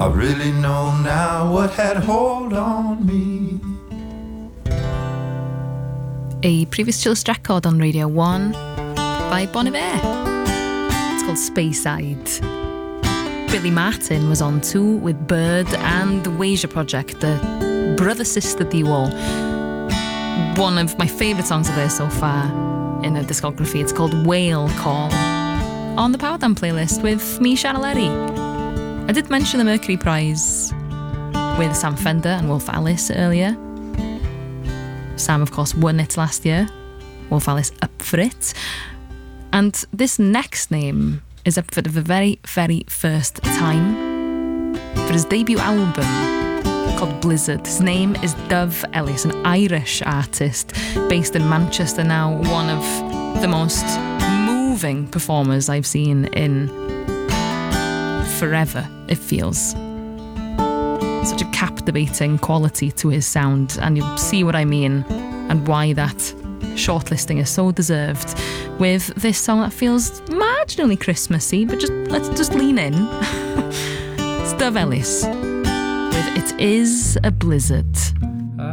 I really know now what had hold on me. A previous Chillest record on Radio 1 by Bon Iver. It's called Speyside. Billy Martin was on too with Bird and the Wasia Project, the brother-sister duo. One of my favourite songs of theirs so far in a discography. It's called Whale Call, on the Power Down playlist with me, Shannon. I did mention the Mercury Prize with Sam Fender and Wolf Alice earlier. Sam, of course, won it last year. Wolf Alice up for it. And this next name is up for the very, very first time for his debut album called Blizzard. His name is Dove Ellis, an Irish artist based in Manchester now, one of the most moving performers I've seen in forever, it feels. Such a captivating quality to his sound, and you'll see what I mean and why that shortlisting is so deserved with this song that feels marginally Christmassy, but let's just lean in. It's Dove Ellis with It Is a Blizzard.